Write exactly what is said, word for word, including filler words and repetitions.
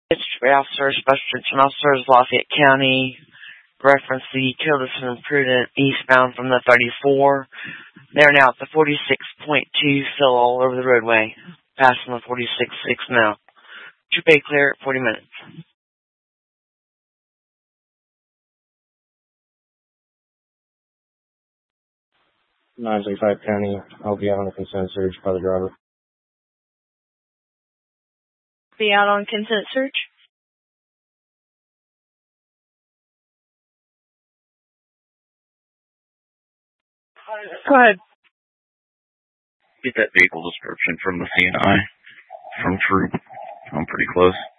District Officer, Special District Officers, Lafayette County. Reference the Killis and Prudent eastbound from the thirty-four. They're now at the forty-six point two, still all over the roadway. Passing the forty-six point six now. Should be clear at forty minutes. nine thirty-five County, I'll be out on a consent search by the driver. Be out on consent search? Go ahead. Get that vehicle description from the C N I, from Troop. I'm pretty close.